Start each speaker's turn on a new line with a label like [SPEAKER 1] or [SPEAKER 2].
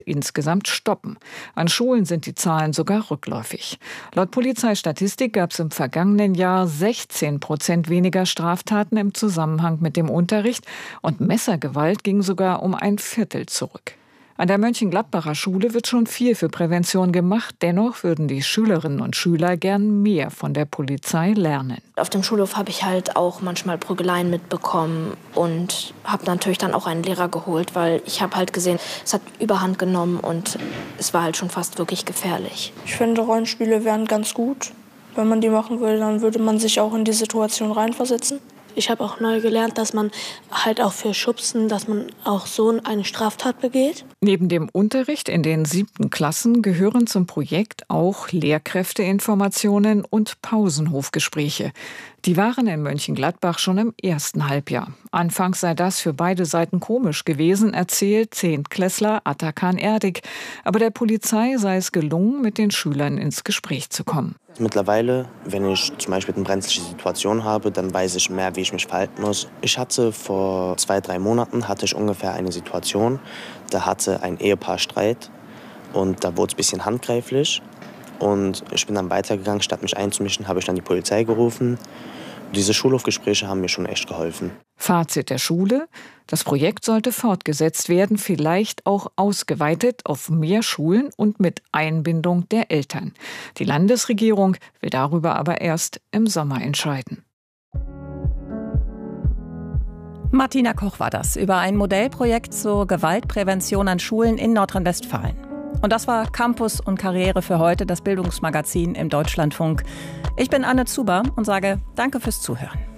[SPEAKER 1] insgesamt stoppen. An Schulen sind die Zahlen sogar rückläufig. Laut Polizeistatistik gab es im vergangenen Jahr 16% weniger Straftaten im Zusammenhang mit dem Unterricht und Messergewalt ging sogar um ein Viertel zurück. An der Mönchengladbacher Schule wird schon viel für Prävention gemacht. Dennoch würden die Schülerinnen und Schüler gern mehr von der Polizei lernen.
[SPEAKER 2] Auf dem Schulhof habe ich halt auch manchmal Prügeleien mitbekommen und habe natürlich dann auch einen Lehrer geholt, weil ich habe halt gesehen, es hat Überhand genommen und es war halt schon fast wirklich gefährlich.
[SPEAKER 3] Ich finde, Rollenspiele wären ganz gut. Wenn man die machen würde, dann würde man sich auch in die Situation reinversetzen.
[SPEAKER 4] Ich habe auch neu gelernt, dass man halt auch für Schubsen, dass man auch so eine Straftat begeht.
[SPEAKER 1] Neben dem Unterricht in den 7. Klassen gehören zum Projekt auch Lehrkräfteinformationen und Pausenhofgespräche. Die waren in Mönchengladbach schon im ersten Halbjahr. Anfangs sei das für beide Seiten komisch gewesen, erzählt Zehntklässler Atakan Erdig. Aber der Polizei sei es gelungen, mit den Schülern ins Gespräch zu kommen.
[SPEAKER 5] Mittlerweile, wenn ich zum Beispiel eine brenzliche Situation habe, dann weiß ich mehr, wie ich mich verhalten muss. Ich hatte vor 2-3 Monaten ungefähr eine Situation, da hatte ein Ehepaar Streit und da wurde es ein bisschen handgreiflich. Und ich bin dann weitergegangen, statt mich einzumischen, habe ich dann die Polizei gerufen. Diese Schulhofgespräche haben mir schon echt geholfen.
[SPEAKER 1] Fazit der Schule: Das Projekt sollte fortgesetzt werden, vielleicht auch ausgeweitet auf mehr Schulen und mit Einbindung der Eltern. Die Landesregierung will darüber aber erst im Sommer entscheiden.
[SPEAKER 6] Martina Koch war das über ein Modellprojekt zur Gewaltprävention an Schulen in Nordrhein-Westfalen. Und das war Campus und Karriere für heute, das Bildungsmagazin im Deutschlandfunk. Ich bin Anne Zuber und sage Danke fürs Zuhören.